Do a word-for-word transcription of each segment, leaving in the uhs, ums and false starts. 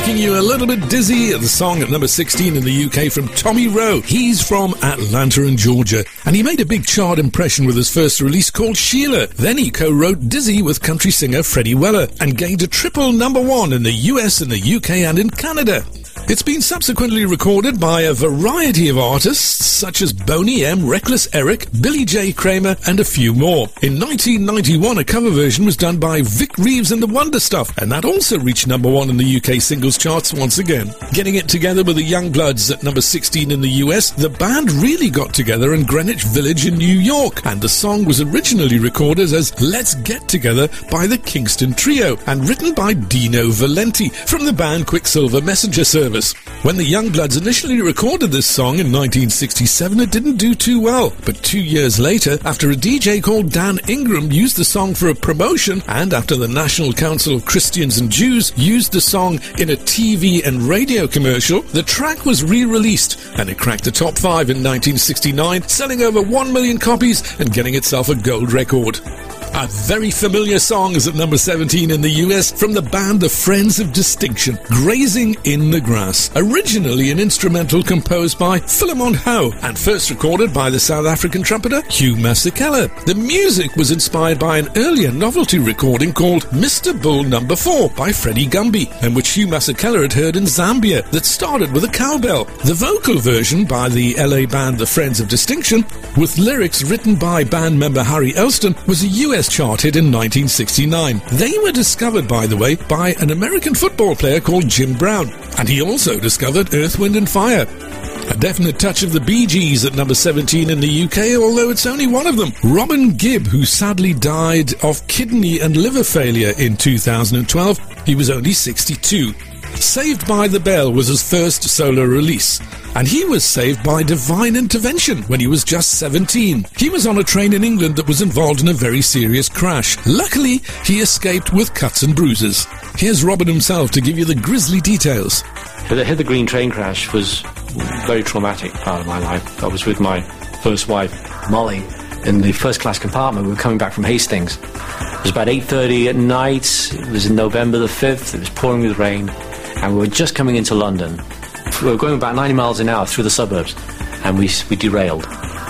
making you a little bit dizzy. The song at number sixteen in the U K from Tommy Rowe. He's from Atlanta in Georgia, and he made a big chart impression with his first release called Sheila. Then he co-wrote Dizzy with country singer Freddie Weller and gained a triple number one in the U S and the U K and in Canada. It's been subsequently recorded by a variety of artists such as Boney M, Reckless Eric, Billy J. Kramer, and a few more. In nineteen ninety-one, a cover version was done by Vic Reeves and the Wonder Stuff, and that also reached number one in the U K singles charts once again. Getting it together with the Youngbloods at number sixteen in the U S, the band really got together in Greenwich Village in New York, and the song was originally recorded as Let's Get Together by the Kingston Trio, and written by Dino Valenti from the band Quicksilver Messenger Service. When the Youngbloods initially recorded this song in nineteen sixty-seven, it didn't do too well. But two years later, after a D J called Dan Ingram used the song for a promotion, and after the National Council of Christians and Jews used the song in a T V and radio commercial, the track was re-released, and it cracked the top five in nineteen sixty-nine, selling over one million copies and getting itself a gold record. A very familiar song is at number seventeen in the U S from the band The Friends of Distinction, Grazing in the Grass. Originally an instrumental composed by Philemon Howe and first recorded by the South African trumpeter Hugh Masekela. The music was inspired by an earlier novelty recording called Mister Bull Number four by Freddie Gumby, and which Hugh Masekela had heard in Zambia, that started with a cowbell. The vocal version by the L A band The Friends of Distinction, with lyrics written by band member Harry Elston, was a U S chart hit in nineteen sixty-nine. They were discovered, by the way, by an American football player called Jim Brown, and he also discovered Earth, Wind and Fire. A definite touch of the Bee Gees at number seventeen in the U K, although it's only one of them. Robin Gibb, who sadly died of kidney and liver failure in two thousand twelve. He was only sixty-two. Saved by the Bell was his first solo release, and he was saved by divine intervention when he was just seventeen. He was on a train in England that was involved in a very serious crash. Luckily, he escaped with cuts and bruises. Here's Robin himself to give you the grisly details. The Heather Green train crash was a very traumatic part of my life. I was with my first wife, Molly, in the first class compartment. We were coming back from Hastings. It was about eight thirty at night. It was in November the fifth. It was pouring with rain. And we were just coming into London. We were going about ninety miles an hour through the suburbs, and we we derailed.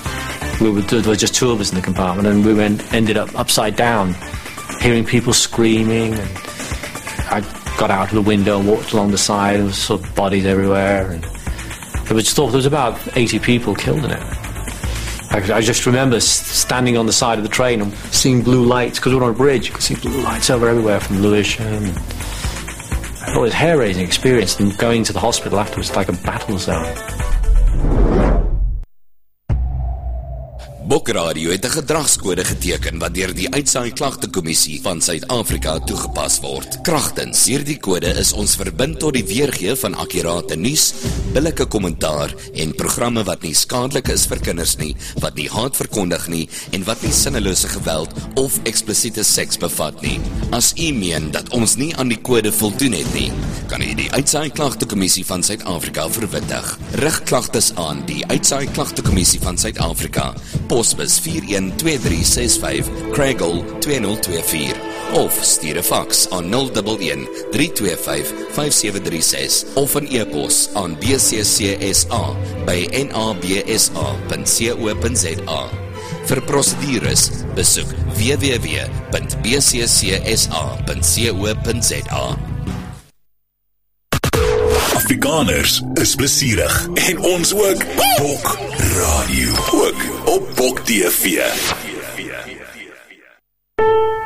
We were, there were just two of us in the compartment, and we went, ended up upside down, hearing people screaming. And I got out of the window and walked along the side. There was sort of bodies everywhere, and there was thought there was about eighty people killed in it. I, I just remember standing on the side of the train and seeing blue lights, because we were on a bridge. You could see blue lights over everywhere from Lewisham. It was a hair-raising experience, and going to the hospital afterwards like a battle zone. Bokradio het 'n gedragskode geteken wat deur die Uitsaai-Klagtekommissie van Suid-Afrika toegepas word. Kragtens hierdie kode is ons verbind tot die weergee van akkurate nuus, billike kommentaar en programme wat nie skadelik is vir kinders nie, wat nie haat verkondig nie en wat nie sinnelose geweld of eksplisiete seks bevat nie. As u meen dat ons nie aan die kode voldoen het nie, kan u die Uitsaai-Klagtekommissie van Suid-Afrika verwittig. Rig klagtes aan die Uitsaai-Klagtekommissie van Suid-Afrika. Posbus vier een twee drie ses vyf, Craighall twee nul twee vier, of stuur 'n fax aan nul een een drie twee vyf vyf sewe drie ses of 'n e-pos aan b c c s a by n a b s a punt co punt z a. Vir prosedures besoek w w w punt b c c s a punt co punt z a. Afrikaners is plesierig en ons ook. Bok Radio, ook op Bok T V.